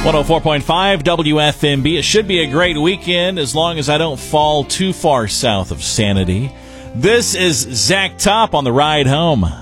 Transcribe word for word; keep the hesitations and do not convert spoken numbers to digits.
one oh four point five W F M B. It should be a great weekend as long as I don't fall too far south of sanity. This is Zach Top on the ride home.